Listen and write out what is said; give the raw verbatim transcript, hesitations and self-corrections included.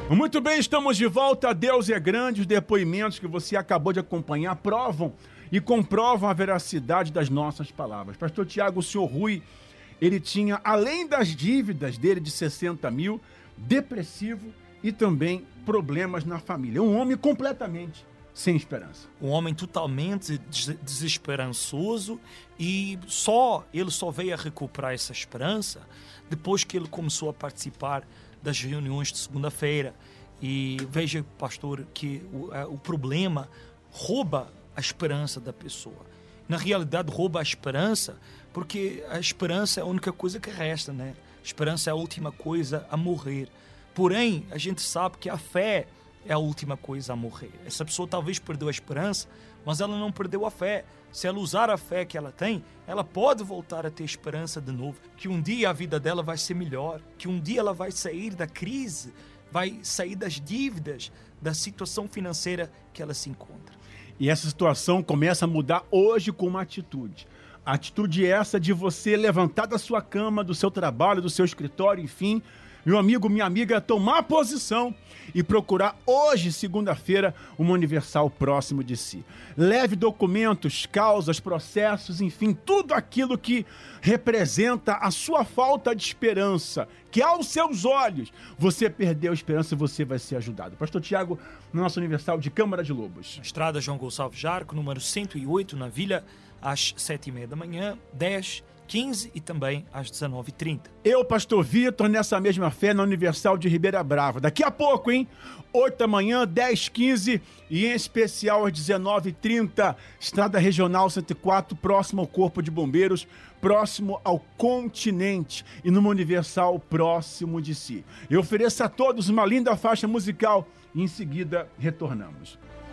Muito bem, estamos de volta. Deus é grande. Os depoimentos que você acabou de acompanhar provam e comprovam a veracidade das nossas palavras. Pastor Tiago, o senhor Rui, ele tinha, além das dívidas dele de sessenta mil, depressivo e também problemas na família. Um homem completamente sem esperança. Um homem totalmente des- desesperançoso e só ele só veio a recuperar essa esperança depois que ele começou a participar das reuniões de segunda-feira. E veja, pastor, que o, a, o problema rouba a esperança da pessoa. Na realidade, rouba a esperança porque a esperança é a única coisa que resta, né? A esperança é a última coisa a morrer. Porém, a gente sabe que a fé é a última coisa a morrer. Essa pessoa talvez perdeu a esperança, mas ela não perdeu a fé. Se ela usar a fé que ela tem, ela pode voltar a ter esperança de novo. Que um dia a vida dela vai ser melhor. Que um dia ela vai sair da crise, vai sair das dívidas, da situação financeira que ela se encontra. E essa situação começa a mudar hoje com uma atitude. A atitude é essa de você levantar da sua cama, do seu trabalho, do seu escritório, enfim, meu amigo, minha amiga, tomar posição e procurar hoje, segunda-feira, uma Universal próximo de si. Leve documentos, causas, processos, enfim, tudo aquilo que representa a sua falta de esperança, que aos seus olhos você perdeu a esperança e você vai ser ajudado. Pastor Tiago, na nossa Universal de Câmara de Lobos. Estrada João Gonçalves Jarco, número cento e oito, na Vila, às sete e meia da manhã, dez, quinze e também às dezenove e trinta. Eu, Pastor Vitor, nessa mesma fé na Universal de Ribeira Brava. Daqui a pouco, hein? oito da manhã, dez, quinze e em especial às dezenove e trinta, Estrada Regional cento e quatro, próximo ao Corpo de Bombeiros, próximo ao Continente e numa Universal próximo de si. Eu ofereço a todos uma linda faixa musical e em seguida retornamos.